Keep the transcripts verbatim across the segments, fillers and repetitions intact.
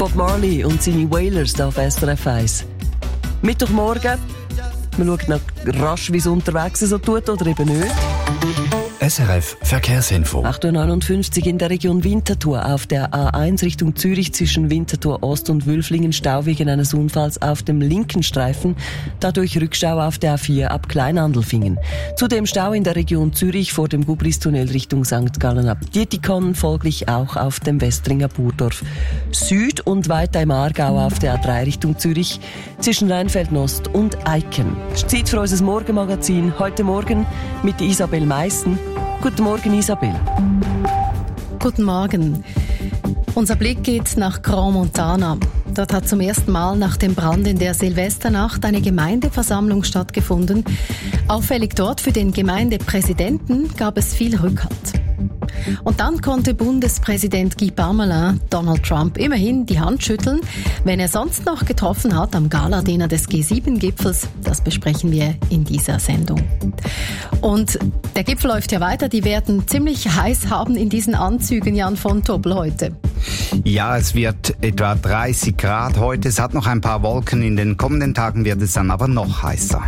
Bob Marley und seine Wailers auf S R F eins. Mittwochmorgen. Man schaut noch rasch, wie es unterwegs so tut oder eben nicht. S R F Verkehrsinfo. acht Uhr neunundfünfzig in der Region Winterthur auf der A eins Richtung Zürich zwischen Winterthur Ost und Wülflingen Stau wegen eines Unfalls auf dem linken Streifen, dadurch Rückstau auf der A vier ab Kleinandelfingen. Zudem Stau in der Region Zürich vor dem Gubristunnel Richtung Sankt Gallen ab Dietikon, folglich auch auf dem Westringer Burdorf Süd und weiter im Aargau auf der A drei Richtung Zürich zwischen Rheinfelden-Ost und Eiken. Es ist Zeit für unser Morgenmagazin heute Morgen mit Isabel Meissen. Guten Morgen, Isabel. Guten Morgen. Unser Blick geht nach Grand Montana. Dort hat zum ersten Mal nach dem Brand in der Silvesternacht eine Gemeindeversammlung stattgefunden. Auffällig dort für den Gemeindepräsidenten gab es viel Rückhalt. Und dann konnte Bundespräsident Guy Parmelin Donald Trump immerhin die Hand schütteln, wenn er sonst noch getroffen hat am Galadiner des G sieben Gipfels. Das besprechen wir in dieser Sendung. Und der Gipfel läuft ja weiter. Die werden ziemlich heiß haben in diesen Anzügen, Jan von Tobel, heute. Ja, es wird etwa dreißig Grad heute. Es hat noch ein paar Wolken. In den kommenden Tagen wird es dann aber noch heißer.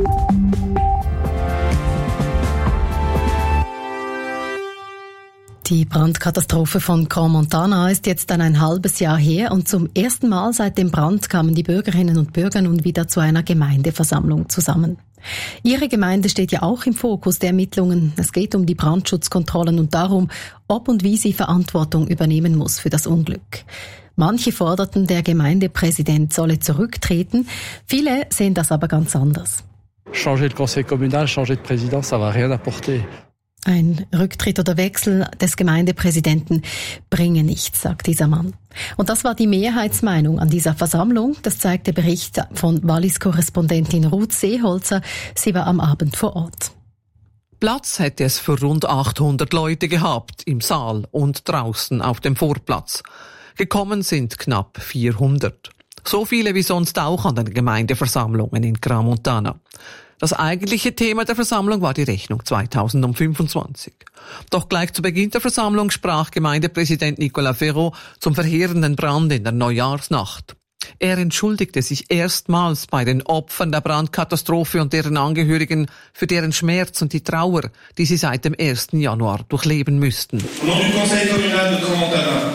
Die Brandkatastrophe von Grand Montana ist jetzt dann ein halbes Jahr her und zum ersten Mal seit dem Brand kamen die Bürgerinnen und Bürger nun wieder zu einer Gemeindeversammlung zusammen. Ihre Gemeinde steht ja auch im Fokus der Ermittlungen. Es geht um die Brandschutzkontrollen und darum, ob und wie sie Verantwortung übernehmen muss für das Unglück. Manche forderten, der Gemeindepräsident solle zurücktreten. Viele sehen das aber ganz anders. Changer de conseil communal, changer de président, ça va rien apporter. Ein Rücktritt oder Wechsel des Gemeindepräsidenten bringe nichts, sagt dieser Mann. Und das war die Mehrheitsmeinung an dieser Versammlung. Das zeigt der Bericht von Wallis-Korrespondentin Ruth Seeholzer. Sie war am Abend vor Ort. Platz hätte es für rund achthundert Leute gehabt, im Saal und draußen auf dem Vorplatz. Gekommen sind knapp vierhundert. So viele wie sonst auch an den Gemeindeversammlungen in Grand Montana. Das eigentliche Thema der Versammlung war die Rechnung zweitausendfünfundzwanzig. Doch gleich zu Beginn der Versammlung sprach Gemeindepräsident Nicolas Ferraud zum verheerenden Brand in der Neujahrsnacht. Er entschuldigte sich erstmals bei den Opfern der Brandkatastrophe und deren Angehörigen für deren Schmerz und die Trauer, die sie seit dem ersten Januar durchleben müssten. Au nom du Conseil communal de Grand Montana,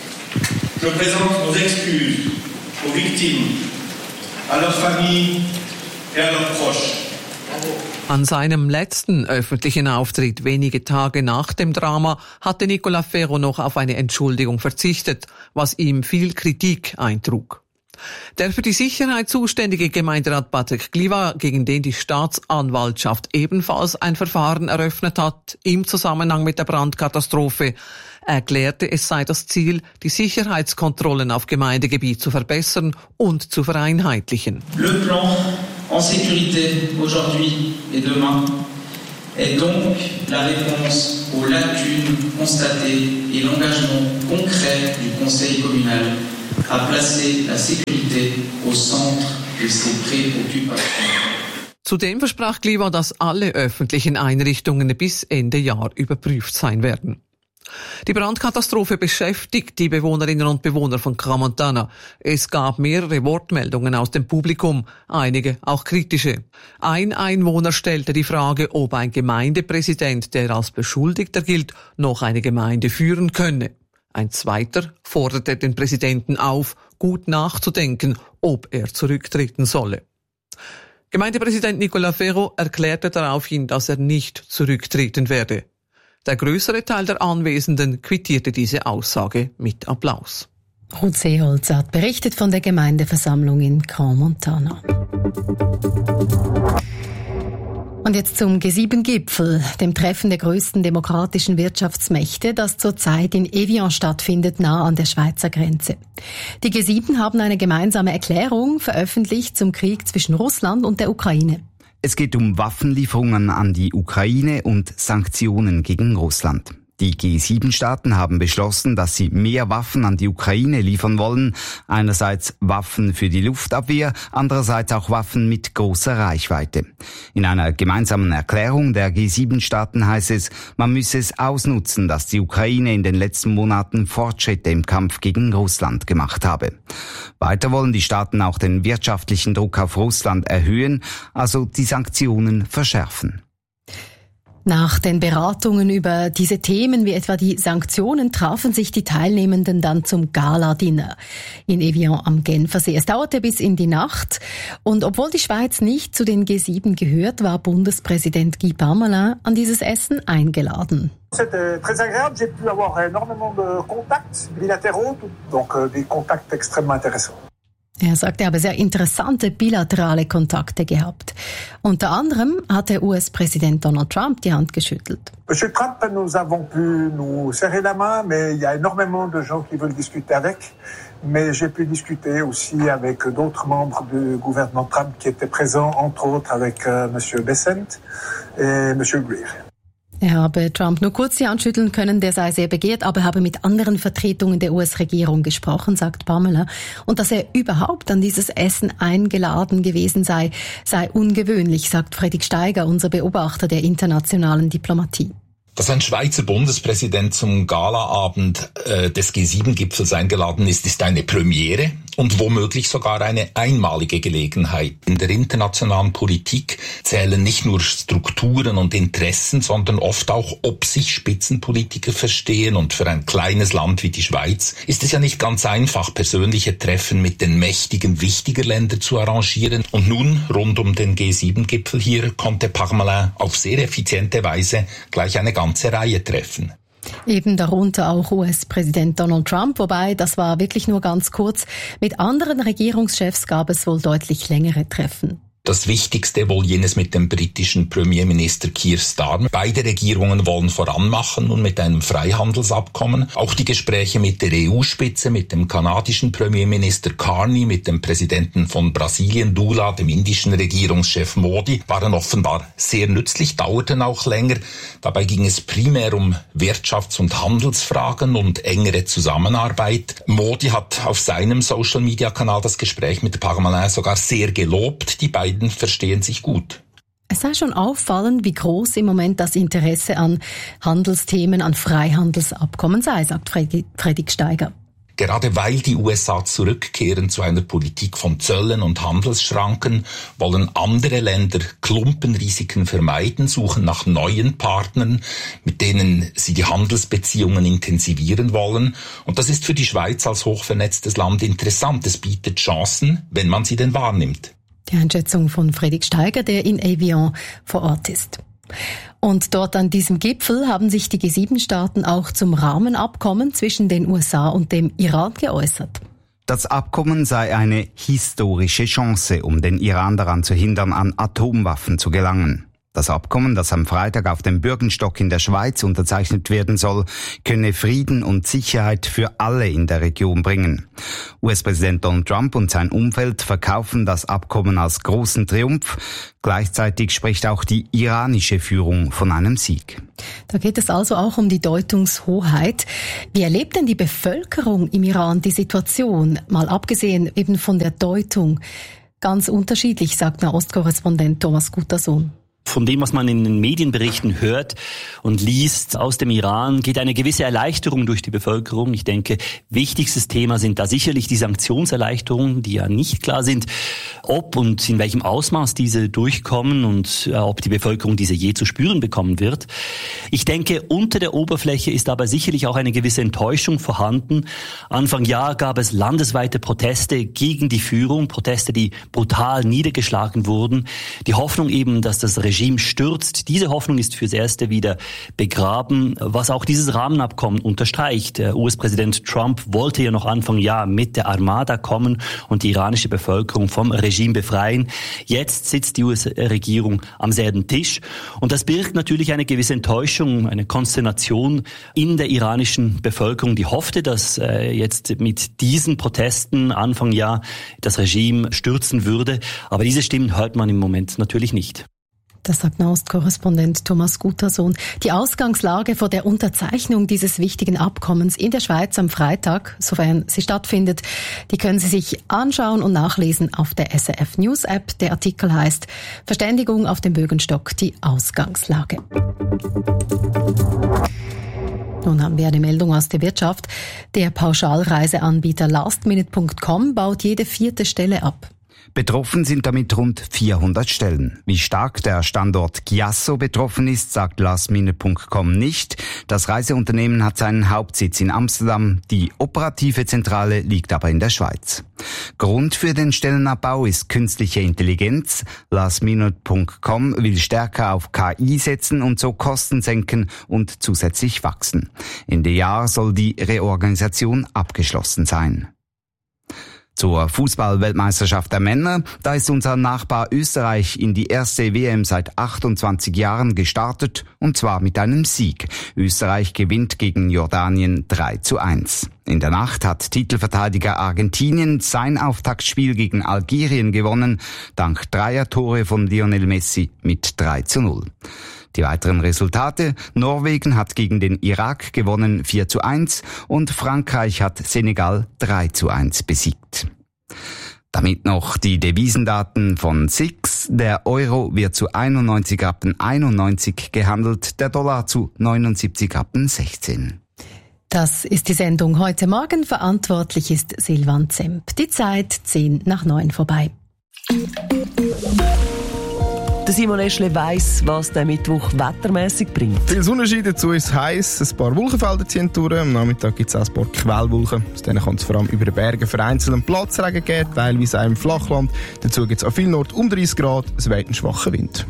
je présente nos excuses aux victimes, à leurs familles et à leurs proches. An seinem letzten öffentlichen Auftritt wenige Tage nach dem Drama hatte Nicolas Ferraud noch auf eine Entschuldigung verzichtet, was ihm viel Kritik eintrug. Der für die Sicherheit zuständige Gemeinderat Patrick Gliva, gegen den die Staatsanwaltschaft ebenfalls ein Verfahren eröffnet hat, im Zusammenhang mit der Brandkatastrophe, erklärte, es sei das Ziel, die Sicherheitskontrollen auf Gemeindegebiet zu verbessern und zu vereinheitlichen. Le plan en sécurité aujourd'hui et demain est donc la réponse aux lacunes constatées et l'engagement concret du Conseil communal à placer la sécurité au centre de ses préoccupations. Zudem versprach Gliva, dass alle öffentlichen Einrichtungen bis Ende Jahr überprüft sein werden. Die Brandkatastrophe beschäftigt die Bewohnerinnen und Bewohner von Grand Montana. Es gab mehrere Wortmeldungen aus dem Publikum, einige auch kritische. Ein Einwohner stellte die Frage, ob ein Gemeindepräsident, der als Beschuldigter gilt, noch eine Gemeinde führen könne. Ein zweiter forderte den Präsidenten auf, gut nachzudenken, ob er zurücktreten solle. Gemeindepräsident Nicolas Ferraud erklärte daraufhin, dass er nicht zurücktreten werde. Der größere Teil der Anwesenden quittierte diese Aussage mit Applaus. Ruth Seeholzer hat berichtet von der Gemeindeversammlung in Grand Montana. Und jetzt zum G sieben Gipfel, dem Treffen der größten demokratischen Wirtschaftsmächte, das zurzeit in Evian stattfindet, nah an der Schweizer Grenze. Die G sieben haben eine gemeinsame Erklärung veröffentlicht zum Krieg zwischen Russland und der Ukraine. Es geht um Waffenlieferungen an die Ukraine und Sanktionen gegen Russland. Die G sieben Staaten haben beschlossen, dass sie mehr Waffen an die Ukraine liefern wollen. Einerseits Waffen für die Luftabwehr, andererseits auch Waffen mit großer Reichweite. In einer gemeinsamen Erklärung der G sieben Staaten heißt es, man müsse es ausnutzen, dass die Ukraine in den letzten Monaten Fortschritte im Kampf gegen Russland gemacht habe. Weiter wollen die Staaten auch den wirtschaftlichen Druck auf Russland erhöhen, also die Sanktionen verschärfen. Nach den Beratungen über diese Themen wie etwa die Sanktionen trafen sich die Teilnehmenden dann zum Gala-Dinner in Evian am Genfersee. Es dauerte bis in die Nacht und obwohl die Schweiz nicht zu den G sieben gehört, war Bundespräsident Guy Parmelin an dieses Essen eingeladen. C'était très agréable, j'ai pu avoir énormément de contacts bilatéraux, donc des contacts extrêmement intéressants. Er sagt, er habe sehr interessante bilaterale Kontakte gehabt. Unter anderem hat der U S-Präsident Donald Trump die Hand geschüttelt. Monsieur Trump, nous avons pu nous serrer la main, mais il y a énormément de gens qui veulent discuter avec. Mais j'ai pu discuter aussi avec d'autres membres du gouvernement Trump qui étaient présents, entre autres avec euh, Monsieur Bessent et Monsieur Greer. Er habe Trump nur kurz die Hand schütteln können, der sei sehr begehrt, aber habe mit anderen Vertretungen der U S-Regierung gesprochen, sagt Parmelin. Und dass er überhaupt an dieses Essen eingeladen gewesen sei, sei ungewöhnlich, sagt Fredrik Steiger, unser Beobachter der internationalen Diplomatie. Dass ein Schweizer Bundespräsident zum Galaabend äh, des G sieben Gipfels eingeladen ist, ist eine Premiere und womöglich sogar eine einmalige Gelegenheit. In der internationalen Politik zählen nicht nur Strukturen und Interessen, sondern oft auch, ob sich Spitzenpolitiker verstehen. Und für ein kleines Land wie die Schweiz ist es ja nicht ganz einfach, persönliche Treffen mit den Mächtigen wichtiger Länder zu arrangieren. Und nun, rund um den G sieben Gipfel hier, konnte Parmelin auf sehr effiziente Weise gleich eine ganze Reihe treffen. Eben darunter auch U S-Präsident Donald Trump, wobei das war wirklich nur ganz kurz. Mit anderen Regierungschefs gab es wohl deutlich längere Treffen. Das Wichtigste wohl jenes mit dem britischen Premierminister Keir Starmer. Beide Regierungen wollen voranmachen und mit einem Freihandelsabkommen. Auch die Gespräche mit der E U-Spitze, mit dem kanadischen Premierminister Carney, mit dem Präsidenten von Brasilien Lula, dem indischen Regierungschef Modi, waren offenbar sehr nützlich, dauerten auch länger. Dabei ging es primär um Wirtschafts- und Handelsfragen und engere Zusammenarbeit. Modi hat auf seinem Social-Media-Kanal das Gespräch mit Parmelin sogar sehr gelobt. Die beiden verstehen sich gut. Es sei schon auffallend, wie groß im Moment das Interesse an Handelsthemen, an Freihandelsabkommen sei, sagt Fredrik Steiger. Gerade weil die U S A zurückkehren zu einer Politik von Zöllen und Handelsschranken, wollen andere Länder Klumpenrisiken vermeiden, suchen nach neuen Partnern, mit denen sie die Handelsbeziehungen intensivieren wollen. Und das ist für die Schweiz als hochvernetztes Land interessant. Es bietet Chancen, wenn man sie denn wahrnimmt. Die Einschätzung von Fredrik Steiger, der in Evian vor Ort ist. Und dort an diesem Gipfel haben sich die G sieben Staaten auch zum Rahmenabkommen zwischen den U S A und dem Iran geäußert. Das Abkommen sei eine historische Chance, um den Iran daran zu hindern, an Atomwaffen zu gelangen. Das Abkommen, das am Freitag auf dem Bürgenstock in der Schweiz unterzeichnet werden soll, könne Frieden und Sicherheit für alle in der Region bringen. U S-Präsident Donald Trump und sein Umfeld verkaufen das Abkommen als großen Triumph. Gleichzeitig spricht auch die iranische Führung von einem Sieg. Da geht es also auch um die Deutungshoheit. Wie erlebt denn die Bevölkerung im Iran die Situation? Mal abgesehen eben von der Deutung. Ganz unterschiedlich, sagt Nahostkorrespondent Thomas Guttersohn. Von dem, was man in den Medienberichten hört und liest aus dem Iran, geht eine gewisse Erleichterung durch die Bevölkerung. Ich denke, wichtigstes Thema sind da sicherlich die Sanktionserleichterungen, die ja nicht klar sind, ob und in welchem Ausmaß diese durchkommen und äh, ob die Bevölkerung diese je zu spüren bekommen wird. Ich denke, unter der Oberfläche ist aber sicherlich auch eine gewisse Enttäuschung vorhanden. Anfang Jahr gab es landesweite Proteste gegen die Führung, Proteste, die brutal niedergeschlagen wurden. Die Hoffnung eben, dass das Regime stürzt. Diese Hoffnung ist fürs Erste wieder begraben, was auch dieses Rahmenabkommen unterstreicht. Der U S-Präsident Trump wollte ja noch Anfang Jahr mit der Armada kommen und die iranische Bevölkerung vom Regime befreien. Jetzt sitzt die U S-Regierung am selben Tisch und das birgt natürlich eine gewisse Enttäuschung, eine Konsternation in der iranischen Bevölkerung, die hoffte, dass äh, jetzt mit diesen Protesten Anfang Jahr das Regime stürzen würde. Aber diese Stimmen hört man im Moment natürlich nicht. Das sagt Nahostkorrespondent Thomas Gutersohn. Die Ausgangslage vor der Unterzeichnung dieses wichtigen Abkommens in der Schweiz am Freitag, sofern sie stattfindet, die können Sie sich anschauen und nachlesen auf der S R F News App. Der Artikel heißt Verständigung auf dem Bögenstock, die Ausgangslage. Nun haben wir eine Meldung aus der Wirtschaft. Der Pauschalreiseanbieter lastminute punkt com baut jede vierte Stelle ab. Betroffen sind damit rund vierhundert Stellen. Wie stark der Standort Chiasso betroffen ist, sagt lastminute punkt com nicht. Das Reiseunternehmen hat seinen Hauptsitz in Amsterdam. Die operative Zentrale liegt aber in der Schweiz. Grund für den Stellenabbau ist künstliche Intelligenz. lastminute punkt com will stärker auf K I setzen und so Kosten senken und zusätzlich wachsen. Ende Jahr soll die Reorganisation abgeschlossen sein. Zur Fußball-Weltmeisterschaft der Männer, da ist unser Nachbar Österreich in die erste W M seit achtundzwanzig Jahren gestartet, und zwar mit einem Sieg. Österreich gewinnt gegen Jordanien drei zu eins. In der Nacht hat Titelverteidiger Argentinien sein Auftaktspiel gegen Algerien gewonnen, dank dreier Tore von Lionel Messi mit drei zu null. Die weiteren Resultate: Norwegen hat gegen den Irak gewonnen vier zu eins und Frankreich hat Senegal drei zu eins besiegt. Damit noch die Devisendaten von S I X. Der Euro wird zu einundneunzig Rappen einundneunzig gehandelt, der Dollar zu neunundsiebzig Rappen sechzehn. Das ist die Sendung heute Morgen. Verantwortlich ist Silvan Zemp. Die Zeit zehn nach neun vorbei. Der Simon Eschle weiss, was der Mittwoch wettermässig bringt. Viel Sonnenschein, dazu ist es heiß. Ein paar Wolkenfelder ziehen durch. Am Nachmittag gibt es auch ein paar Quellwolken. Aus denen kann es vor allem über den Bergen vereinzelt Platzregen geben, teilweise auch im Flachland. Dazu gibt es an vielen Orten um dreißig Grad. Es weht ein schwacher Wind.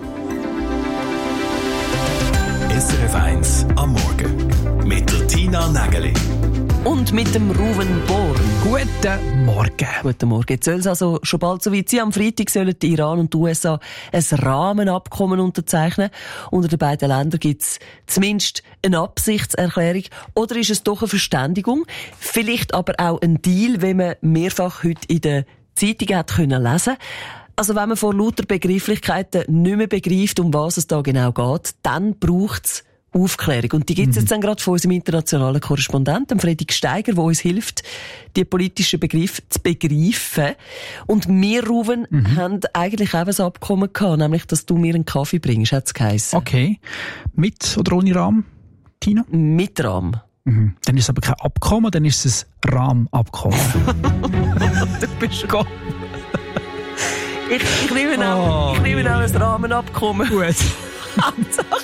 S R F eins am Morgen mit der Tina Nägeli. Und mit dem Ruven Born. Guten Morgen. Guten Morgen. Jetzt soll es also schon bald so weit sein. Am Freitag sollen die Iran und die U S A ein Rahmenabkommen unterzeichnen. Unter den beiden Ländern gibt es zumindest eine Absichtserklärung. Oder ist es doch eine Verständigung? Vielleicht aber auch ein Deal, wie man mehrfach heute in den Zeitungen hat können lesen. Also wenn man vor lauter Begrifflichkeiten nicht mehr begreift, um was es da genau geht, dann braucht es Aufklärung. Und die gibt es jetzt dann gerade von unserem internationalen Korrespondenten, Fredrik Steiger, der uns hilft, die politischen Begriffe zu begreifen. Und wir, Ruven, mhm. haben eigentlich auch ein Abkommen gehabt, nämlich, dass du mir einen Kaffee bringst, hat es geheissen. Okay. Mit oder ohne Rahmen, Tina? Mit Rahmen. Mhm. Dann ist es aber kein Abkommen, dann ist es ein Rahmenabkommen. Du bist Gott. Ich, ich nehme auch, oh. ich nehme auch ein Rahmenabkommen. Gut. Hauptsache,